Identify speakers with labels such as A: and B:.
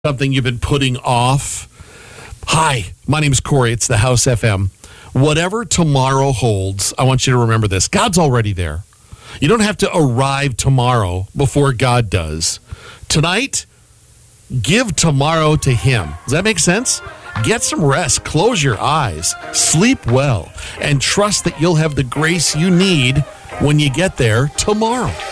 A: something you've been putting off. Hi, my name is Corey. It's the House FM. Whatever tomorrow holds, I want you to remember this. God's already there. You don't have to arrive tomorrow before God does. Tonight, give tomorrow to Him. Does that make sense? Get some rest, close your eyes, sleep well, and trust that you'll have the grace you need when you get there tomorrow.